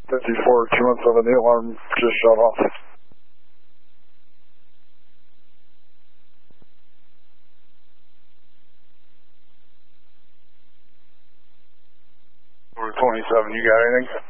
54, 217, the alarm just shut off. Over 27, you got anything?